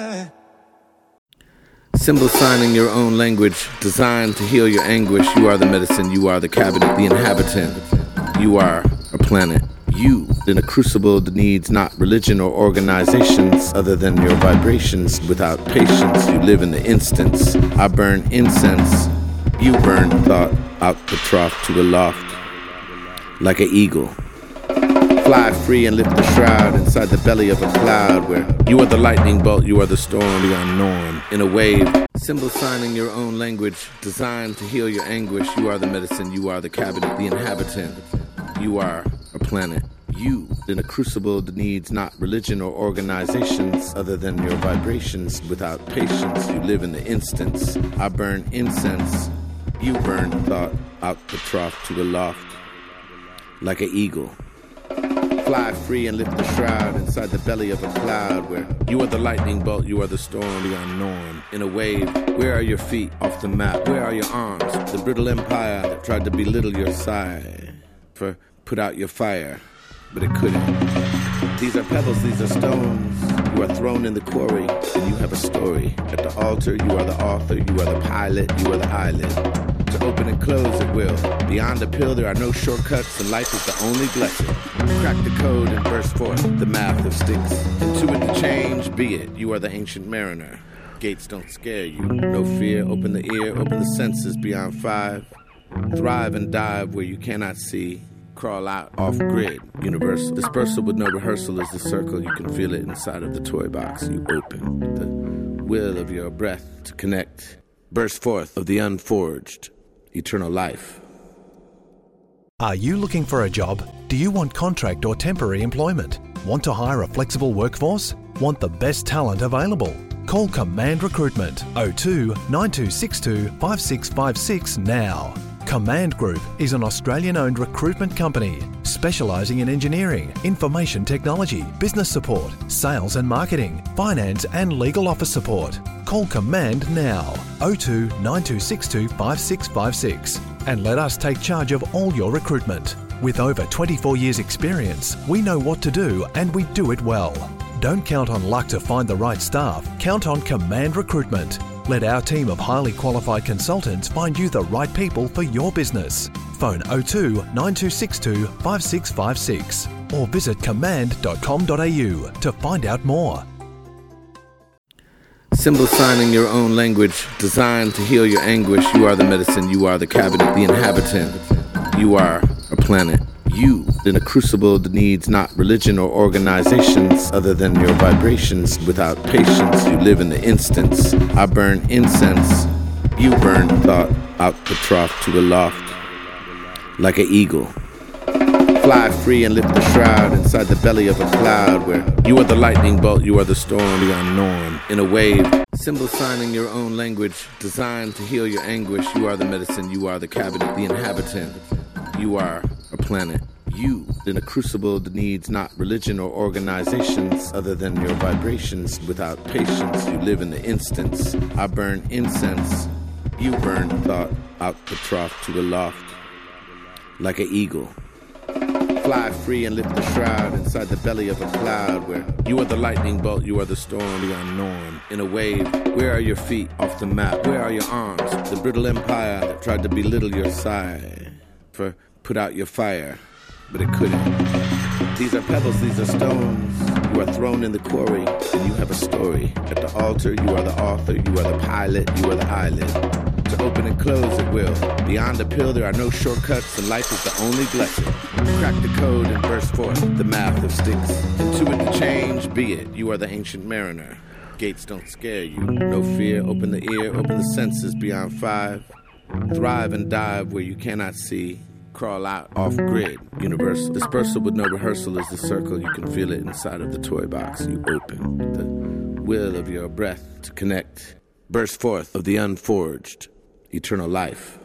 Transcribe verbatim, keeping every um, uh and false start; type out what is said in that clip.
Symbol signing your own language, designed to heal your anguish. You are the medicine, you are the cabinet, the inhabitant. You are a planet. You, in a crucible that needs not religion or organizations other than your vibrations. Without patience, you live in the instance. I burn incense. You burn thought out the trough to aloft. Like an eagle. Fly free and lift the shroud inside the belly of a cloud where you are the lightning bolt, you are the storm, the unknown. In a wave, symbol signing your own language, designed to heal your anguish. You are the medicine, you are the cabinet, the inhabitant. You are a planet. You, in a crucible that needs not religion or organizations other than your vibrations. Without patience, you live in the instance. I burn incense. You burn thought out the trough to aloft. Like an eagle. Fly free and lift the shroud inside the belly of a cloud where you are the lightning bolt, you are the storm, the unknown. In a wave, where are your feet off the map? Where are your arms? The brittle empire that tried to belittle your sigh. For put out your fire, but it couldn't. These are pebbles, these are stones. You are thrown in the quarry, and you have a story. At the altar, you are the author, you are the pilot, you are the eyelid. To open and close at will. Beyond the pill, there are no shortcuts, and life is the only blessing. Crack the code and burst forth the math of sticks. Into it the change, be it. You are the ancient mariner. Gates don't scare you. No fear, open the ear, open the senses beyond five. Thrive and dive where you cannot see. Crawl out off grid, universal. Dispersal with no rehearsal is the circle. You can feel it inside of the toy box you open. The will of your breath to connect. Burst forth of the unforged. Eternal life. Are you looking for a job? Do you want contract or temporary employment? Want to hire a flexible workforce? Want the best talent available? Call Command Recruitment oh two nine two six two five six five six now. Command Group is an Australian-owned recruitment company specialising in engineering, information technology, business support, sales and marketing, finance and legal office support. Call Command now, oh two nine two six two five six five six, and let us take charge of all your recruitment. With over twenty-four years experience, we know what to do and we do it well. Don't count on luck to find the right staff, count on Command Recruitment. Let our team of highly qualified consultants find you the right people for your business. Phone oh two nine two six two five six five six or visit command dot com dot a u to find out more. Symbol signing your own language, designed to heal your anguish. You are the medicine, you are the cabinet, the inhabitant. You are a planet. You, in a crucible that needs not religion or organizations other than your vibrations. Without patience, you live in the instance. I burn incense. You burn thought out the trough to aloft. Like an eagle. Fly free and lift the shroud inside the belly of a cloud where you are the lightning bolt, you are the storm, the unknown. In a wave, symbol signing your own language, designed to heal your anguish. You are the medicine, you are the cabinet, the inhabitant. You are a planet. You, in a crucible that needs not religion or organizations other than your vibrations. Without patience, you live in the instance. I burn incense. You burn thought out the trough to aloft. Like an eagle. Fly free and lift the shroud inside the belly of a cloud where you are the lightning bolt, you are the storm, the unknown. In a wave, where are your feet off the map? Where are your arms? The brittle empire that tried to belittle your sigh. For put out your fire, but it couldn't. These are pebbles, these are stones. You are thrown in the quarry, and you have a story. At the altar, you are the author, you are the pilot, you are the eyelid. To open and close at will. Beyond the pill, there are no shortcuts, and life is the only blessing. Crack the code and burst forth the math of sticks. Into it the change, be it. You are the ancient mariner. Gates don't scare you. No fear, open the ear, open the senses beyond five. Thrive and dive where you cannot see. Crawl out off grid, universal. Dispersal with no rehearsal is the circle. You can feel it inside of the toy box you open. The will of your breath to connect. Burst forth of the unforged. Eternal life.